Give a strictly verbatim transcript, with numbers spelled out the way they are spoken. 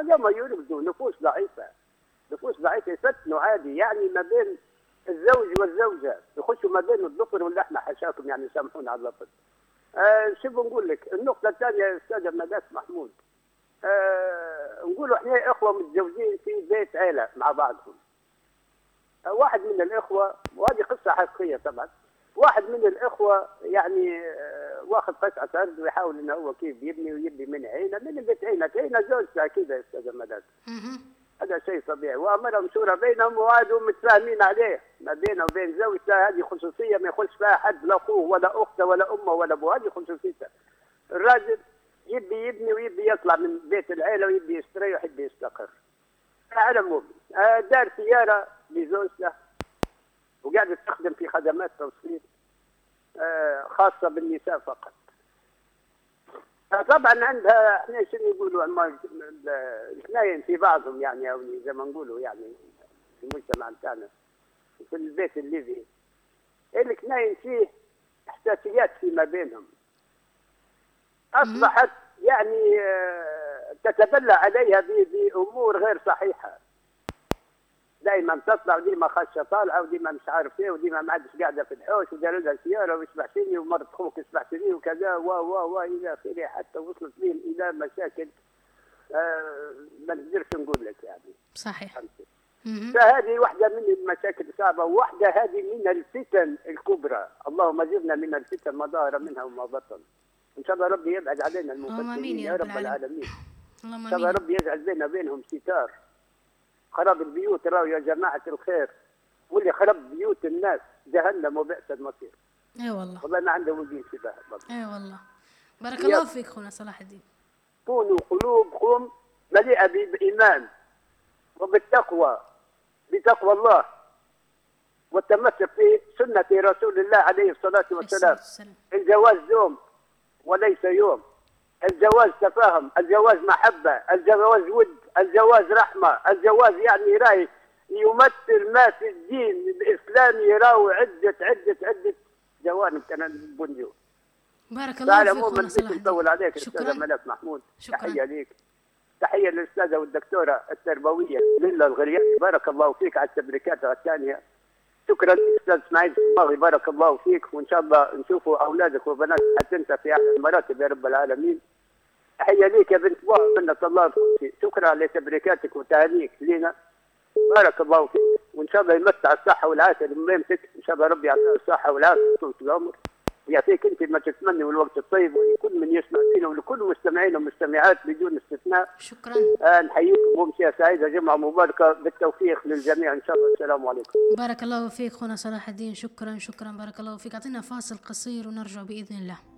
اليوم يولدوا نفوس ضعيفه، نفوس ضعيفه يفتنوا عادي يعني ما بين الزوج والزوجه، يخشوا ما بين الذكر واللحمه حاشاكم يعني سامحونا على اللفظ. آه شو بنقول لك؟ النقطه الثانيه يا استاذه مداس محمود، آه نقولوا احنا اخوه متزوجين في بيت عيله مع بعضهم. آه واحد من الاخوه، وهذه قصه حقيقيه طبعا، واحد من الاخوه يعني آه واخذ قطعه ارض ويحاول انه هو كيف يبني ويبني من عينه، من بيت عينه، عينه زوجته كذا يا استاذه مداس. هذا شيء طبيعي، وامر مشوره بينهم وهذو متفاهمين عليه ما بينه وبين زوجته، هذه خصوصيه ما يخش فيها حد، لا اخوه ولا اخته ولا امه ولا ابوه، هذه خصوصيته. الراجل يبي يبني ويبي يطلع من بيت العيله ويبي يستريح ويبي يستقر. على العموم دار سياره لزوجته وقاعده تخدم في خدمات توصيل خاصه بالنساء فقط. طبعا عندها احنا شنو يقولوا الاثنين في بعضهم يعني، او زي ما نقولوا يعني في المجتمع بتاعنا في البيت الليبي الاثنين فيه احساسيات فيما بينهم اصبحت يعني تتبلى عليها بامور غير صحيحه. دائما تطلع وديما خاشه طالعه وديما مش عارف ايه وديما ما عادش قاعده في الحوش ودار لها سياره ويسمعتني ومرت خوك يسمعتني وكذا و و و الى اخره، حتى وصلت بهم الى مشاكل آه ما نقدرش نقول لك يعني. صحيح. فهذه واحده من المشاكل الصعبه، وواحده هذه من الفتن الكبرى، اللهم اجرنا من الفتن ما ظهر منها وما بطن. ان شاء الله ربي يبعد علينا المفتنين يا رب العالمين. ان شاء الله ربي يجعل بيننا وبينهم ستار. خراب البيوت راهو يا جماعه الخير، واللي خرب بيوت الناس جهنم وبئس المصير. اي والله. والله ما عنده وجه شبه. اي والله. بارك الله فيك خونا صلاح الدين. كونوا قلوبكم مليئه بالايمان وبالتقوى، بتقوى الله والتمسك في سنه رسول الله عليه الصلاه والسلام. الجواز يوم وليس يوم، الجواز تفاهم، الجواز محبه، الجواز ود، الجواز رحمه، الجواز يعني راي يمثل ما في الدين الاسلامي، راهو عده عده عده جوانب كان البنيو. بارك الله فيك خونا صلاح الدين. نطول عليك استاذه ملاك محمود. شكرا. تحيه ليك، تحيه للاستاذه والدكتوره التربويه ليلى الغرياني، بارك الله فيك على التبريكات الثانيه. شكرا استاذ اسماعيل الصماغي، بارك الله فيك، وان شاء الله نشوفوا اولادك وبناتك حتى انت في اعلى المراتب يا رب العالمين. تحيه ليك يا بنت بوع منة الله فيك. شكرا لتبريكاتك وتهانيك لنا، بارك الله فيك، وان شاء الله يمتع الصحه والعافيه لميمتك، ان شاء الله ربي يعطيك الصحه والعافيه طول العمر ويعطيك انت ما تتمني والوقت الطيب، ولكل من يسمع فينا ولكل مستمعين ومستمعات بدون استثناء. شكرا. آه نحييكم وامسيه سعيده، جمعه مباركه بالتوفيق للجميع ان شاء الله. السلام عليكم. بارك الله فيك خونا صلاح الدين، شكرا شكرا، بارك الله فيك. اعطينا فاصل قصير ونرجع باذن الله.